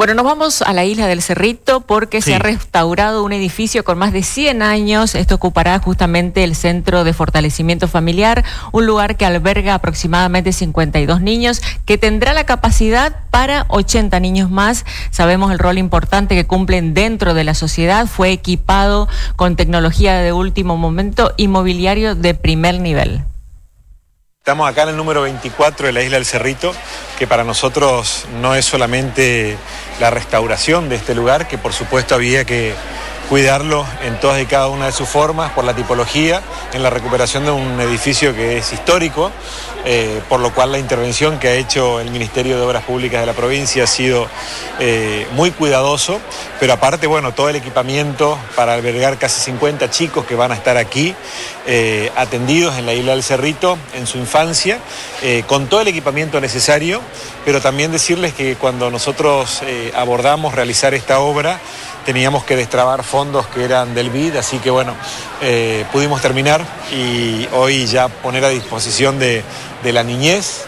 Bueno, nos vamos a la isla del Cerrito porque se ha restaurado un edificio con más de 100 años. Esto ocupará justamente el Centro de Fortalecimiento Familiar, un lugar que alberga aproximadamente 52 niños, que tendrá la capacidad para 80 niños más. Sabemos el rol importante que cumplen dentro de la sociedad. Fue equipado con tecnología de último momento y mobiliario de primer nivel. Estamos acá en el número 24 de la isla del Cerrito, que para nosotros no es solamente la restauración de este lugar, que por supuesto había que cuidarlo en todas y cada una de sus formas, por la tipología, en la recuperación de un edificio que es histórico, por lo cual la intervención que ha hecho el Ministerio de Obras Públicas de la provincia ha sido muy cuidadoso, pero aparte, bueno, todo el equipamiento para albergar casi 50 chicos que van a estar aquí, atendidos en la isla del Cerrito en su infancia, con todo el equipamiento necesario, pero también decirles que cuando nosotros abordamos realizar esta obra, teníamos que destrabar fondos que eran del BID, así que bueno, pudimos terminar y hoy ya poner a disposición de la niñez,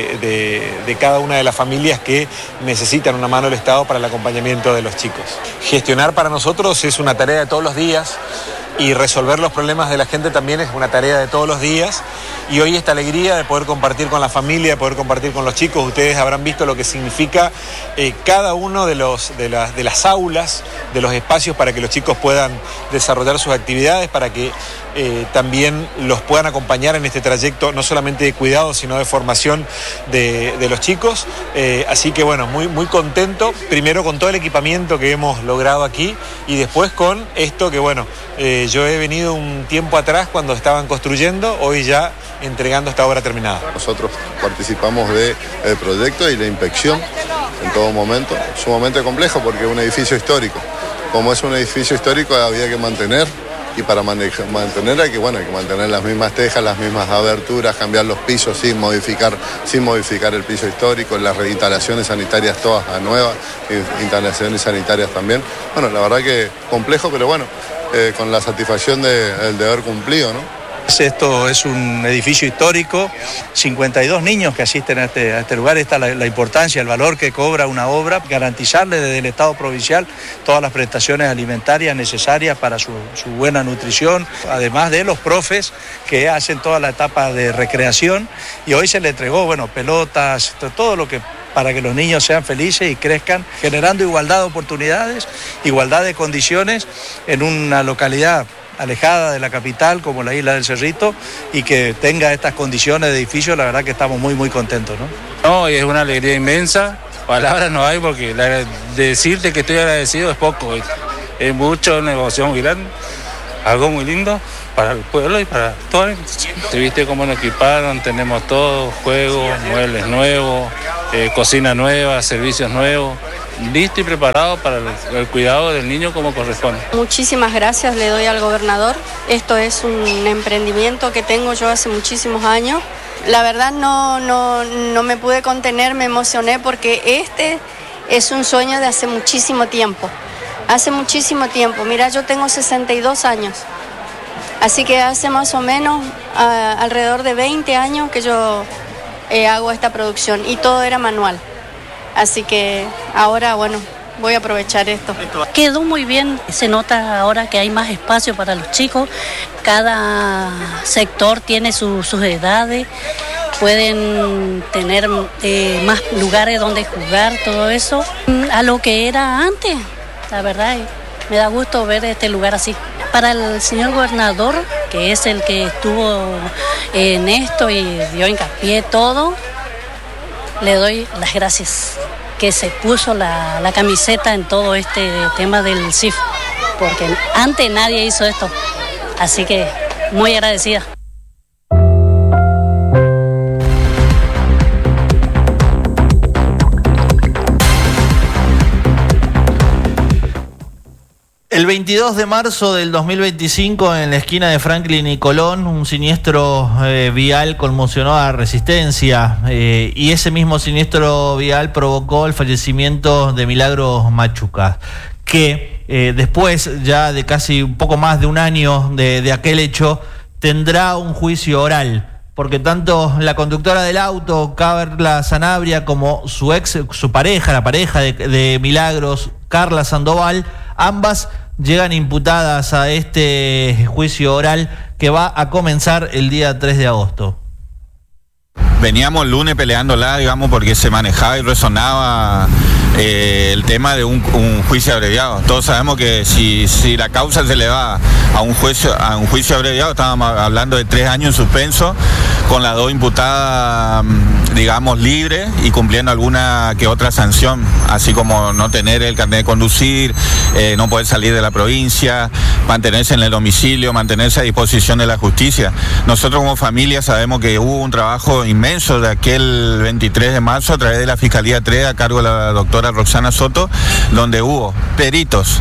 de cada una de las familias que necesitan una mano del Estado para el acompañamiento de los chicos. Gestionar para nosotros es una tarea de todos los días y resolver los problemas de la gente también es una tarea de todos los días. Y hoy esta alegría de poder compartir con la familia, de poder compartir con los chicos, ustedes habrán visto lo que significa cada uno de las aulas, de los espacios para que los chicos puedan desarrollar sus actividades, para que también los puedan acompañar en este trayecto, no solamente de cuidado, sino de formación de los chicos. Así que bueno, muy contento, primero con todo el equipamiento que hemos logrado aquí y después con esto que bueno, yo he venido un tiempo atrás cuando estaban construyendo, hoy ya entregando esta obra terminada. Nosotros participamos del proyecto y la inspección en todo momento, sumamente complejo porque es un edificio histórico. Como es un edificio histórico había que mantener, y para mantener hay que mantener las mismas tejas, las mismas aberturas, cambiar los pisos sin modificar el piso histórico, las instalaciones sanitarias todas a nuevas, instalaciones sanitarias también. Bueno, la verdad que complejo, pero bueno, con la satisfacción de haber cumplido, ¿no? Esto es un edificio histórico, 52 niños que asisten a este lugar. Esta es la importancia, el valor que cobra una obra, garantizarle desde el Estado provincial todas las prestaciones alimentarias necesarias para su buena nutrición, además de los profes que hacen toda la etapa de recreación. Y hoy se le entregó, pelotas, todo lo que para que los niños sean felices y crezcan, generando igualdad de oportunidades, igualdad de condiciones en una localidad alejada de la capital como la isla del Cerrito y que tenga estas condiciones de edificio. La verdad que estamos muy contentos, ¿no? No, y es una alegría inmensa, palabras no hay porque decirte que estoy agradecido es poco, es mucho, una emoción muy grande, algo muy lindo para el pueblo y para todo. Te viste cómo nos equiparon, tenemos todo, juegos, muebles nuevos, cocina nueva, servicios nuevos, listo y preparado para el cuidado del niño como corresponde. Muchísimas gracias le doy al gobernador. Esto es un emprendimiento que tengo yo hace muchísimos años. La verdad no me pude contener, me emocioné porque este es un sueño de hace muchísimo tiempo. Hace muchísimo tiempo. Mira, yo tengo 62 años. Así que hace más o menos alrededor de 20 años que yo hago esta producción y todo era manual. Así que ahora, voy a aprovechar esto. Quedó muy bien, se nota ahora que hay más espacio para los chicos, cada sector tiene sus edades, pueden tener más lugares donde jugar, todo eso, a lo que era antes, la verdad, me da gusto ver este lugar así. Para el señor gobernador, que es el que estuvo en esto y dio hincapié todo, le doy las gracias, que se puso la camiseta en todo este tema del CIF, porque antes nadie hizo esto, así que muy agradecida. El 22 de marzo del 2025, en la esquina de Franklin y Colón, un siniestro vial conmocionó a Resistencia y ese mismo siniestro vial provocó el fallecimiento de Milagros Machuca, que después ya de casi un poco más de un año de aquel hecho, tendrá un juicio oral porque tanto la conductora del auto, Carla Sanabria, como su pareja, la pareja de Milagros, Carla Sandoval, ambas llegan imputadas a este juicio oral que va a comenzar el día 3 de agosto. Veníamos el lunes peleándola, digamos, porque se manejaba y resonaba el tema de un juicio abreviado. Todos sabemos que si la causa se le va a un juicio abreviado, estábamos hablando de 3 años en suspenso, con las 2 imputadas, digamos, libres y cumpliendo alguna que otra sanción, así como no tener el carnet de conducir, no poder salir de la provincia, mantenerse en el domicilio, mantenerse a disposición de la justicia. Nosotros como familia sabemos que hubo un trabajo inmenso de aquel 23 de marzo a través de la Fiscalía 3 a cargo de la doctora Roxana Soto, donde hubo peritos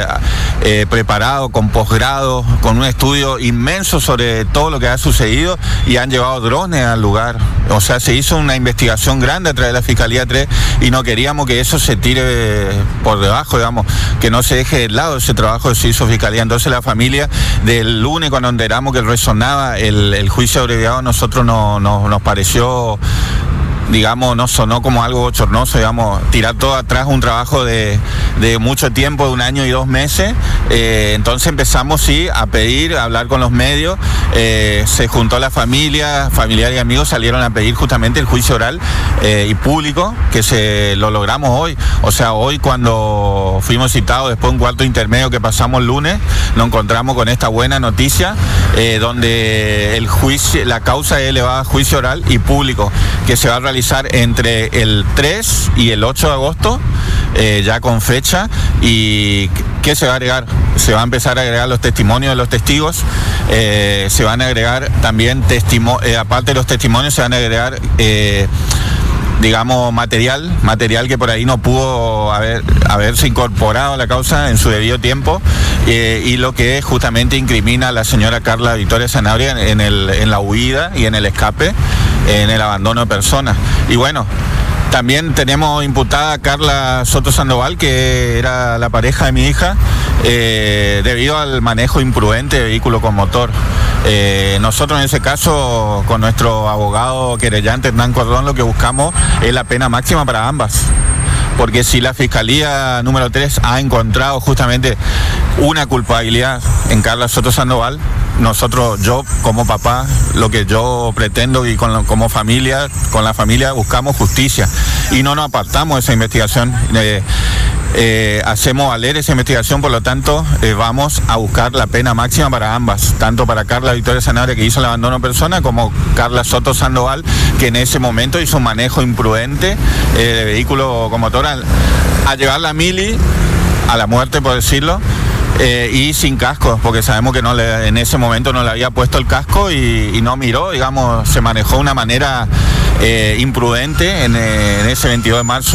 preparados con posgrado, con un estudio inmenso sobre todo lo que ha sucedido y han llevado drones al lugar. O sea, se hizo una investigación grande a través de la Fiscalía 3 y no queríamos que eso se tire por debajo, digamos, que no se deje de lado ese trabajo que se hizo Fiscalía. Entonces la familia del lunes, cuando enteramos que resonaba el juicio abreviado, a nosotros nos pareció, digamos, no sonó como algo bochornoso, digamos, tirar todo atrás un trabajo de mucho tiempo, de 1 año y 2 meses. Entonces empezamos, sí, a pedir, a hablar con los medios, se juntó la familia, familiares y amigos salieron a pedir justamente el juicio oral y público, que lo logramos hoy. O sea, hoy cuando fuimos citados después de un cuarto intermedio que pasamos el lunes, nos encontramos con esta buena noticia, donde la causa es elevada a juicio oral y público, que se va a realizar entre el 3 y el 8 de agosto, ya con fecha. ¿Y qué se va a agregar? Se va a empezar a agregar los testimonios de los testigos, se van a agregar también aparte de los testimonios, se van a agregar digamos, material que por ahí no pudo haberse incorporado a la causa en su debido tiempo, y lo que justamente incrimina a la señora Carla Victoria Sanabria en la huida y en el escape, en el abandono de personas. Y bueno, también tenemos imputada a Carla Soto Sandoval, que era la pareja de mi hija, debido al manejo imprudente de vehículo con motor. Nosotros en ese caso, con nuestro abogado querellante Hernán Cordón, lo que buscamos es la pena máxima para ambas. Porque si la Fiscalía número 3 ha encontrado justamente una culpabilidad en Carla Soto Sandoval, yo como papá, lo que yo pretendo y como familia, con la familia buscamos justicia y no nos apartamos de esa investigación. Hacemos valer esa investigación, por lo tanto vamos a buscar la pena máxima para ambas, tanto para Carla Victoria Sanabria, que hizo el abandono de persona, como Carla Soto Sandoval, que en ese momento hizo un manejo imprudente de vehículo con motor a llevar la mili a la muerte, por decirlo, y sin casco, porque sabemos que en ese momento no le había puesto el casco y no miró, digamos, se manejó de una manera imprudente en ese 22 de marzo.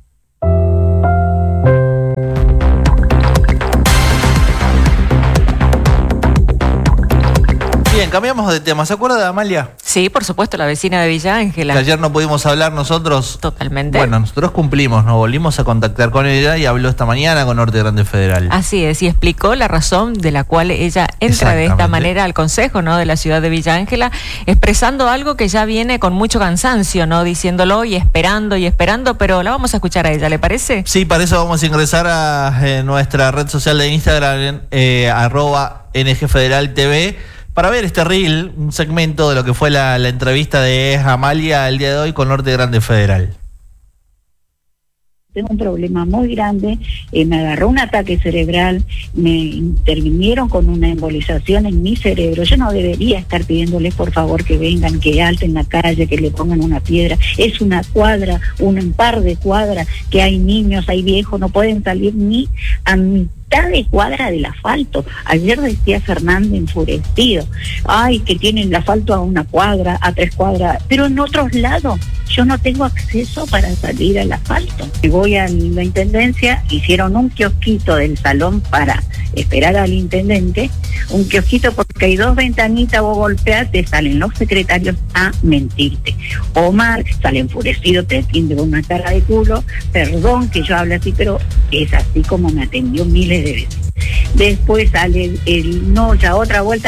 Bien, cambiamos de tema. ¿Se acuerda de Amalia? Sí, por supuesto, la vecina de Villa Ángela. Que ayer no pudimos hablar nosotros. Totalmente. Bueno, nosotros cumplimos, nos volvimos a contactar con ella y habló esta mañana con Norte Grande Federal. Así es, y explicó la razón de la cual ella entra de esta manera al Consejo, ¿no?, de la ciudad de Villa Ángela, expresando algo que ya viene con mucho cansancio, ¿no?, diciéndolo y esperando, pero la vamos a escuchar a ella, ¿le parece? Sí, para eso vamos a ingresar a nuestra red social de Instagram, @NGFederalTV, para ver este reel, un segmento de lo que fue la entrevista de Amalia el día de hoy con Norte Grande Federal. Tengo un problema muy grande, me agarró un ataque cerebral, me intervinieron con una embolización en mi cerebro. Yo no debería estar pidiéndoles por favor que vengan, que alten la calle, que le pongan una piedra. Es una cuadra, un par de cuadras, que hay niños, hay viejos, no pueden salir ni a mitad de cuadra del asfalto. Ayer decía Fernández enfurecido, ay, que tienen el asfalto a 1 cuadra, a 3 cuadras, pero en otros lados yo no tengo acceso para salir al asfalto. Y voy a la intendencia, hicieron un kiosquito del salón para esperar al intendente, un kiosquito porque hay 2 ventanitas, vos golpeás, te salen los secretarios a mentirte. Omar sale enfurecido, te tiende con una cara de culo, perdón que yo hable así, pero es así como me atendió miles de veces. Después sale no, ya otra vuelta,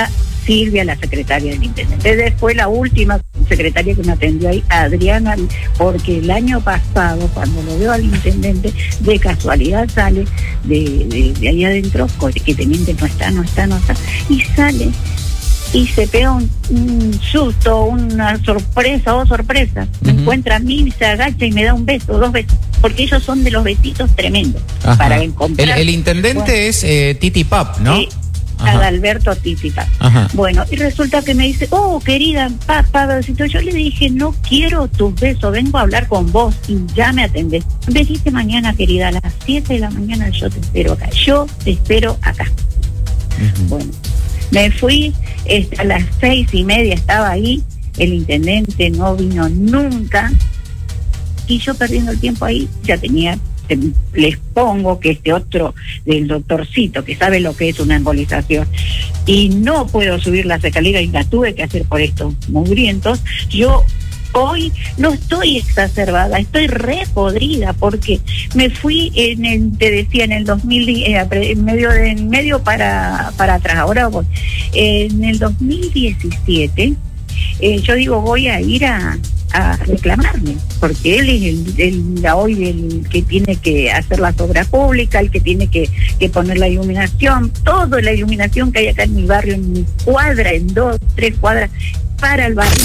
Silvia, la secretaria del intendente. Después la última secretaria que me atendió ahí, Adriana, porque el año pasado, cuando lo veo al intendente, de casualidad sale de ahí adentro, que teniente no está, y sale y se pega un susto, una sorpresa, me encuentra a mí, se agacha y me da un beso, 2 besos, porque ellos son de los besitos tremendos. Ajá. Para encontrar. El intendente es Titi Pap, ¿no? Sí. Adalberto Titipa. Bueno, y resulta que me dice, querida, papá, yo le dije, no quiero tus besos, vengo a hablar con vos y ya me atendés. Venite mañana, querida, a las 7 de la mañana yo te espero acá. Bueno, me fui, a las 6:30 estaba ahí, el intendente no vino nunca, y yo perdiendo el tiempo ahí, ya tenía... Les pongo que otro del doctorcito que sabe lo que es una embolización y no puedo subir las escaleras y la tuve que hacer por estos mugrientos. Yo hoy no estoy exacerbada, estoy re podrida porque me fui en el 2000, en medio para atrás. Ahora voy. En el 2017 yo digo, voy a ir a reclamarme, porque él es el que tiene que hacer las obras públicas, el que tiene que poner la iluminación, toda la iluminación que hay acá en mi barrio, en mi cuadra, en 2, 3 cuadras, para el barrio.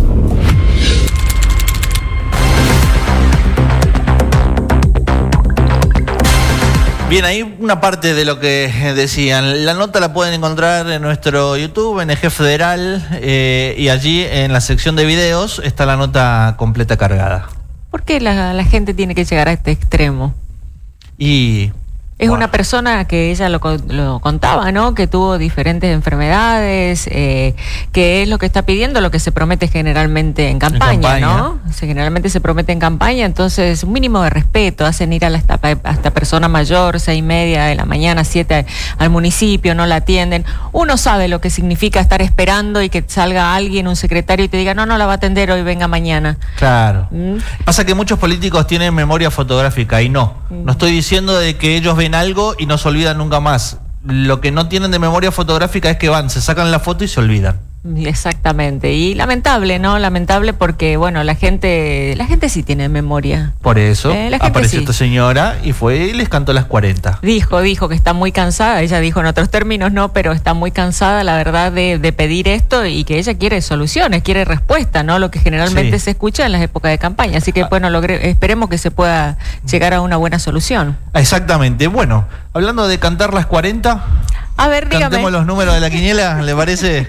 Bien, ahí una parte de lo que decían. La nota la pueden encontrar en nuestro YouTube, en Eje Federal, y allí en la sección de videos está la nota completa cargada. ¿Por qué la gente tiene que llegar a este extremo? Es una persona que ella lo contaba, ¿no? Que tuvo diferentes enfermedades, que es lo que está pidiendo, lo que se promete generalmente en campaña, ¿no? Generalmente se promete en campaña, entonces un mínimo de respeto, hacen ir a esta persona mayor, 6:30 de la mañana, 7 al municipio, no la atienden. Uno sabe lo que significa estar esperando y que salga alguien, un secretario, y te diga, no la va a atender hoy, venga mañana. Claro. Pasa que muchos políticos tienen memoria fotográfica y no estoy diciendo de que ellos ven algo y no se olvidan nunca más. Lo que no tienen de memoria fotográfica es que se sacan la foto y se olvidan. Exactamente, y lamentable, ¿no? Lamentable porque, bueno, la gente sí tiene memoria. Por eso apareció esta señora y fue y les cantó las 40. Dijo que está muy cansada, ella dijo en otros términos, no, pero está muy cansada, la verdad, de pedir esto y que ella quiere soluciones, quiere respuesta, ¿no? Lo que generalmente se escucha en las épocas de campaña. Así que, bueno, esperemos que se pueda llegar a una buena solución. Exactamente. Bueno, hablando de cantar las 40, a ver, dígame. Cantemos los números de la quiniela, ¿le parece?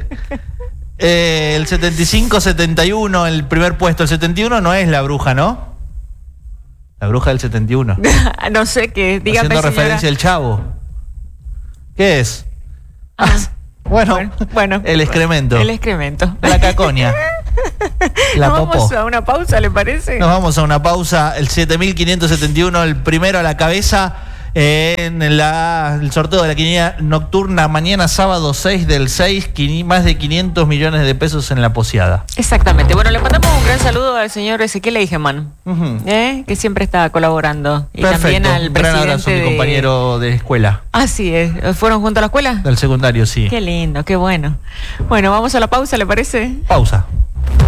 El 75-71, el primer puesto. El 71 no es la bruja, ¿no? La bruja del 71. No sé qué, dígame, haciendo referencia al Chavo. ¿Qué es? Bueno, el excremento. El excremento. La cacoña. La popó. Vamos a una pausa, ¿le parece? Nos vamos a una pausa. El 7571, el primero a la cabeza. En el sorteo de la quiniela nocturna mañana sábado 6 del 6, más de 500 millones de pesos en la poseada. Exactamente. Bueno, le mandamos un gran saludo al señor Ezequiel Eigeman, que siempre está colaborando. Y perfecto. También al presidente. Un gran abrazo, mi compañero de escuela. Así es. ¿Fueron junto a la escuela? Del secundario, sí. Qué lindo, qué bueno. Bueno, vamos a la pausa, ¿le parece? Pausa.